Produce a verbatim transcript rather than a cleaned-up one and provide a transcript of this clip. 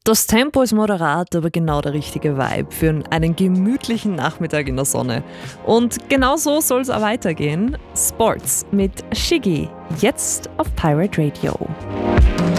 Das Tempo ist moderat, aber genau der richtige Vibe für einen gemütlichen Nachmittag in der Sonne. Und genau so soll es auch weitergehen. Sports mit Shiggy, jetzt auf Pirate Radio.